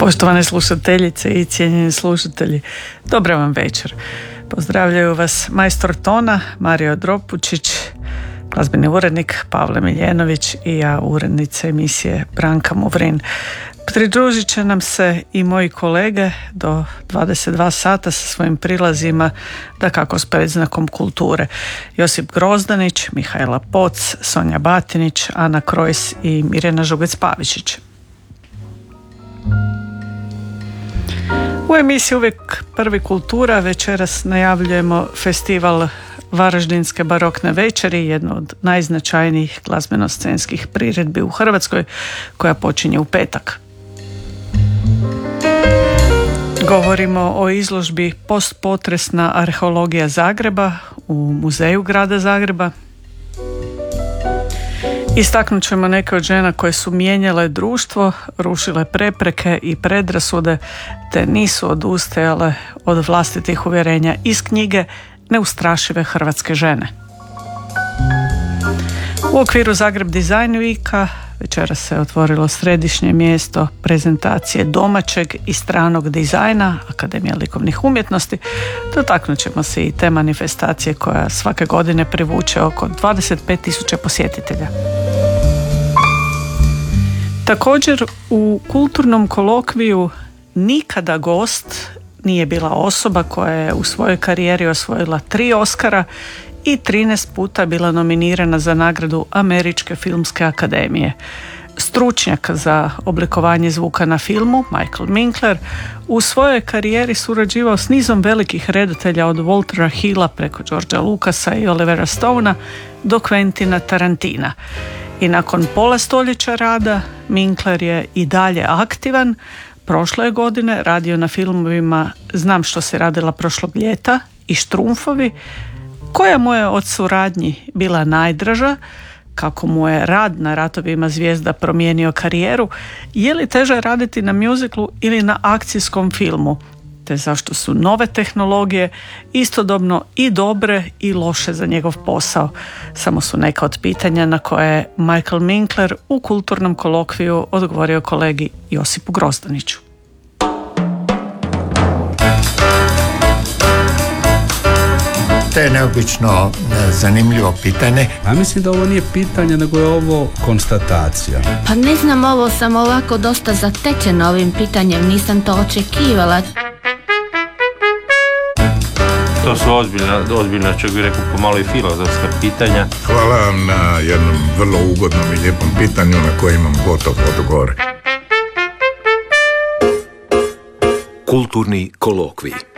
Poštovane slušateljice i cijenjeni slušatelji, dobar vam večer. Pozdravljaju vas majstor tona Mario Dropučić, glazbeni urednik Pavle Miljenović i ja, urednica emisije Branka Muvrin. Pridružit će nam se i moji kolege do 22 sata sa svojim prilazima, dakako s predznakom kulture. Josip Grozdanić, Mihajla Poc, Sonja Batinić, Ana Krojs i Mirjana Žugec-Pavičić. U emisiji uvijek Prvi kultura večeras najavljujemo festival Varaždinske barokne večeri, jedno od najznačajnijih glazbeno-scenskih priredbi u Hrvatskoj, koja počinje u petak. Govorimo o izložbi Postpotresna arheologija Zagreba u Muzeju grada Zagreba. Istaknut ćemo neke od žena koje su mijenjale društvo, rušile prepreke i predrasude, te nisu odustajale od vlastitih uvjerenja, iz knjige Neustrašive hrvatske žene. U okviru Zagreb Design Weeka večera se otvorilo središnje mjesto prezentacije domaćeg i stranog dizajna Akademija likovnih umjetnosti. Dotaknut ćemo se i te manifestacije koja svake godine privuče oko 25.000 posjetitelja. Također u kulturnom kolokviju nikada gost nije bila osoba koja je u svojoj karijeri osvojila 3 Oscara i 13 puta bila nominirana za nagradu Američke filmske akademije. Stručnjak za oblikovanje zvuka na filmu, Michael Winkler, u svojoj karijeri surađivao s nizom velikih redatelja od Waltera Hilla preko Georgea Lucasa i Olivera Stonea do Quentina Tarantina. I nakon pola stoljeća rada, Winkler je i dalje aktivan. Prošle godine radio na filmovima Znam što se radila prošlog ljeta i Štrumfovi. Koja mu je od suradnji bila najdraža, kako mu je rad na Ratovima zvijezda promijenio karijeru, je li teže raditi na mjuziklu ili na akcijskom filmu, te zašto su nove tehnologije istodobno i dobre i loše za njegov posao. Samo su neka od pitanja na koje je Michael Winkler u kulturnom kolokviju odgovorio kolegi Josipu Grozdaniću. To je neobično zanimljivo pitanje. A mislim da ovo nije pitanje, nego je ovo konstatacija. Pa ne znam, ovo sam ovako dosta zatečena ovim pitanjem, nisam to očekivala. To su ozbiljna, čak bih rekao, pomalo i filozofska pitanja. Hvala vam na jednom vrlo ugodnom i lijepom pitanju na koje imam gotov odgovor. Kulturni kolokvij.